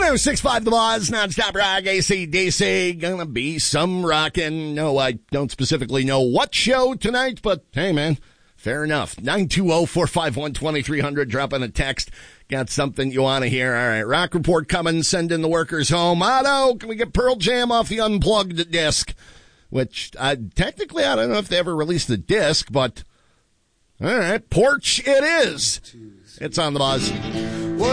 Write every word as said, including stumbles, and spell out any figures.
oh six point five The Buzz, nonstop rock, A C D C. Gonna be some rockin'. No, I don't specifically know what show tonight, but hey, man, fair enough. nine two zero, four five one, two three zero zero. Drop in a text. Got something you want to hear. All right, Rock Report coming. Send in the workers home. Otto, can we get Pearl Jam off the unplugged disc? Which, uh, technically, I don't know if they ever released the disc, but all right, Porch it is. It's on The Buzz.